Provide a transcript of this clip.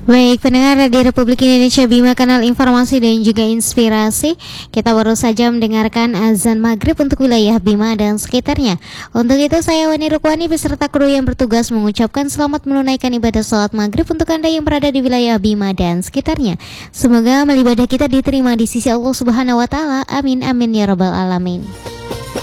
Baik, pendengar Radio Republik Indonesia Bima, kanal informasi dan juga inspirasi. Kita baru saja mendengarkan azan maghrib untuk wilayah Bima dan sekitarnya. Untuk itu saya Wani Rukwani beserta kru yang bertugas mengucapkan selamat menunaikan ibadah sholat maghrib untuk Anda yang berada di wilayah Bima dan sekitarnya. Semoga amal ibadah kita diterima di sisi Allah Subhanahu wa Ta'ala. Amin amin ya rabbal alamin.